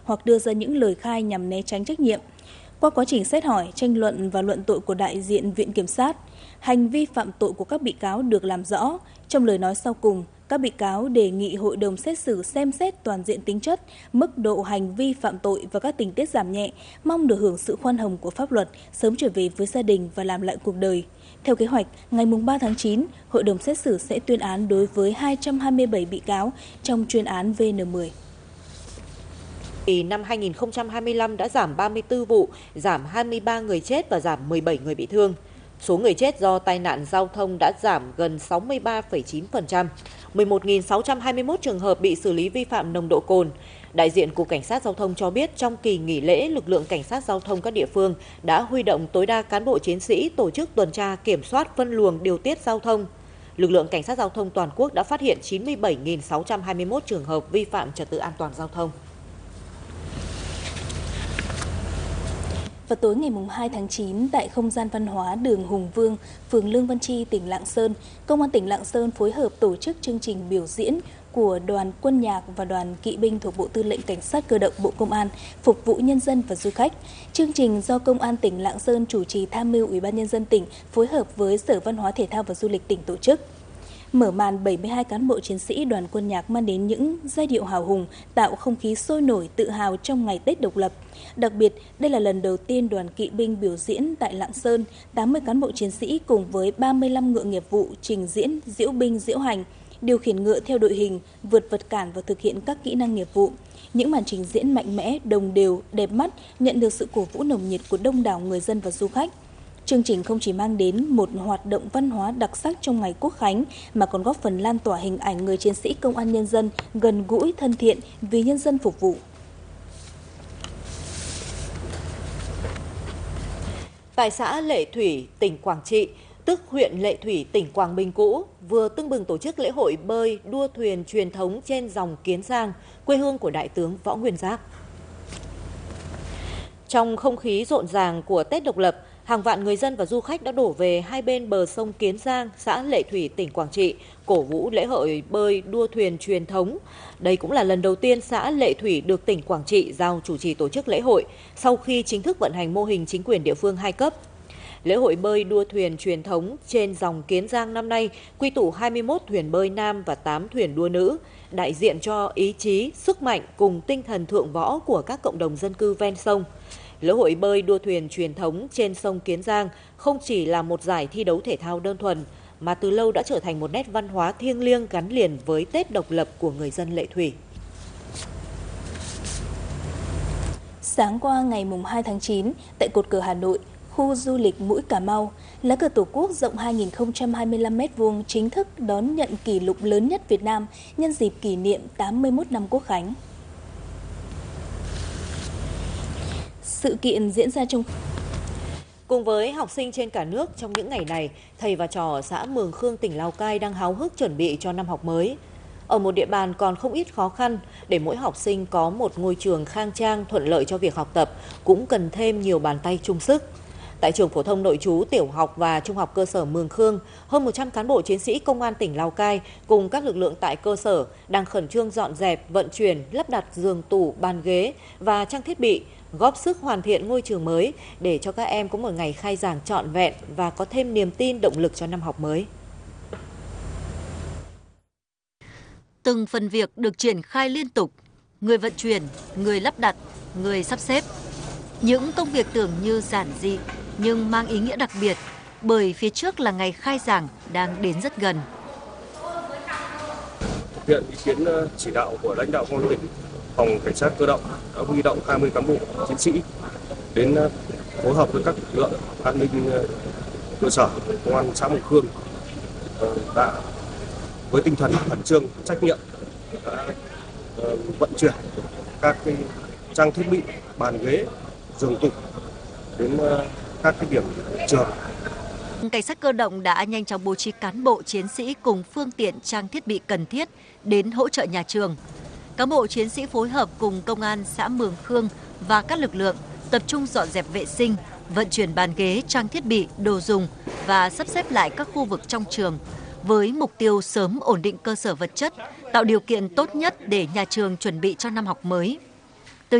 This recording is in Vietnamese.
hoặc đưa ra những lời khai nhằm né tránh trách nhiệm. Qua quá trình xét hỏi, tranh luận và luận tội của đại diện Viện Kiểm sát, hành vi phạm tội của các bị cáo được làm rõ. Trong lời nói sau cùng, các bị cáo đề nghị hội đồng xét xử xem xét toàn diện tính chất, mức độ hành vi phạm tội và các tình tiết giảm nhẹ, mong được hưởng sự khoan hồng của pháp luật, sớm trở về với gia đình và làm lại cuộc đời. Theo kế hoạch, ngày 3 tháng 9, hội đồng xét xử sẽ tuyên án đối với 227 bị cáo trong chuyên án VN10. Năm 2025 đã giảm 34 vụ, giảm 23 người chết và giảm 17 người bị thương. Số người chết do tai nạn giao thông đã giảm gần 63,9%, 11.621 trường hợp bị xử lý vi phạm nồng độ cồn. Đại diện Cục Cảnh sát Giao thông cho biết trong kỳ nghỉ lễ, lực lượng cảnh sát giao thông các địa phương đã huy động tối đa cán bộ chiến sĩ tổ chức tuần tra, kiểm soát, phân luồng, điều tiết giao thông. Lực lượng cảnh sát giao thông toàn quốc đã phát hiện 97.621 trường hợp vi phạm trật tự an toàn giao thông. Vào tối ngày 2 tháng 9, tại không gian văn hóa đường Hùng Vương, phường Lương Văn Chi, tỉnh Lạng Sơn, Công an tỉnh Lạng Sơn phối hợp tổ chức chương trình biểu diễn của đoàn quân nhạc và đoàn kỵ binh thuộc Bộ Tư lệnh Cảnh sát Cơ động Bộ Công an phục vụ nhân dân và du khách. Chương trình do Công an tỉnh Lạng Sơn chủ trì tham mưu Ủy ban nhân dân tỉnh phối hợp với Sở Văn hóa Thể thao và Du lịch tỉnh tổ chức. Mở màn, 72 cán bộ chiến sĩ đoàn quân nhạc mang đến những giai điệu hào hùng, tạo không khí sôi nổi tự hào trong ngày Tết độc lập. Đặc biệt, đây là lần đầu tiên đoàn kỵ binh biểu diễn tại Lạng Sơn, 80 cán bộ chiến sĩ cùng với 35 ngựa nghiệp vụ trình diễn diễu binh diễu hành, điều khiển ngựa theo đội hình, vượt vật cản và thực hiện các kỹ năng nghiệp vụ. Những màn trình diễn mạnh mẽ, đồng đều, đẹp mắt, nhận được sự cổ vũ nồng nhiệt của đông đảo người dân và du khách. Chương trình không chỉ mang đến một hoạt động văn hóa đặc sắc trong ngày Quốc khánh mà còn góp phần lan tỏa hình ảnh người chiến sĩ công an nhân dân gần gũi, thân thiện, vì nhân dân phục vụ. Tại xã Lệ Thủy, tỉnh Quảng Trị, tức huyện Lệ Thủy, tỉnh Quảng Bình cũ, vừa tưng bừng tổ chức lễ hội bơi đua thuyền truyền thống trên dòng Kiến Giang, quê hương của Đại tướng Võ Nguyên Giáp. Trong không khí rộn ràng của Tết độc lập, hàng vạn người dân và du khách đã đổ về hai bên bờ sông Kiến Giang, xã Lệ Thủy, tỉnh Quảng Trị, cổ vũ lễ hội bơi đua thuyền truyền thống. Đây cũng là lần đầu tiên xã Lệ Thủy được tỉnh Quảng Trị giao chủ trì tổ chức lễ hội, sau khi chính thức vận hành mô hình chính quyền địa phương 2 cấp. Lễ hội bơi đua thuyền truyền thống trên dòng Kiến Giang năm nay quy tụ 21 thuyền bơi nam và 8 thuyền đua nữ, đại diện cho ý chí, sức mạnh cùng tinh thần thượng võ của các cộng đồng dân cư ven sông. Lễ hội bơi đua thuyền truyền thống trên sông Kiến Giang không chỉ là một giải thi đấu thể thao đơn thuần, mà từ lâu đã trở thành một nét văn hóa thiêng liêng gắn liền với Tết độc lập của người dân Lệ Thủy. Sáng qua ngày 2 tháng 9, tại cột cờ Hà Nội, khu du lịch Mũi Cà Mau, lá cờ Tổ quốc rộng 2.025 m² chính thức đón nhận kỷ lục lớn nhất Việt Nam nhân dịp kỷ niệm 81 năm Quốc khánh. Sự kiện diễn ra Cùng với học sinh trên cả nước trong những ngày này, thầy và trò ở xã Mường Khương, tỉnh Lào Cai đang háo hức chuẩn bị cho năm học mới. Ở một địa bàn còn không ít khó khăn, để mỗi học sinh có một ngôi trường khang trang thuận lợi cho việc học tập, cũng cần thêm nhiều bàn tay chung sức. Tại trường phổ thông nội trú tiểu học và trung học cơ sở Mường Khương, hơn 100 cán bộ chiến sĩ công an tỉnh Lào Cai cùng các lực lượng tại cơ sở đang khẩn trương dọn dẹp, vận chuyển, lắp đặt giường tủ, bàn ghế và trang thiết bị, góp sức hoàn thiện ngôi trường mới để cho các em có một ngày khai giảng trọn vẹn và có thêm niềm tin, động lực cho năm học mới. Từng phần việc được triển khai liên tục, người vận chuyển, người lắp đặt, người sắp xếp. Những công việc tưởng như giản dị nhưng mang ý nghĩa đặc biệt, bởi phía trước là ngày khai giảng đang đến rất gần. Thực hiện ý kiến chỉ đạo của lãnh đạo công an tỉnh, phòng cảnh sát cơ động đã huy động 20 cán bộ chiến sĩ đến phối hợp với các lực lượng an ninh cơ sở, công an xã Mường Khương đã với tinh thần khẩn trương, trách nhiệm đã vận chuyển các trang thiết bị, bàn ghế, giường tủ đến các điểm trường. Cảnh sát cơ động đã nhanh chóng bố trí cán bộ chiến sĩ cùng phương tiện trang thiết bị cần thiết đến hỗ trợ nhà trường. Cán bộ chiến sĩ phối hợp cùng công an xã Mường Khương và các lực lượng tập trung dọn dẹp vệ sinh, vận chuyển bàn ghế, trang thiết bị, đồ dùng và sắp xếp lại các khu vực trong trường với mục tiêu sớm ổn định cơ sở vật chất, tạo điều kiện tốt nhất để nhà trường chuẩn bị cho năm học mới.